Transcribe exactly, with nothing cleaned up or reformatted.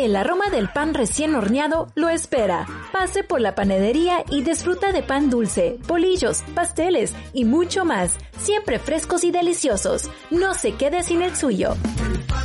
el aroma del pan recién horneado lo espera. Pase por la panadería y disfruta de pan dulce, bolillos, pasteles y mucho más, siempre frescos y deliciosos. No se quede sin el suyo.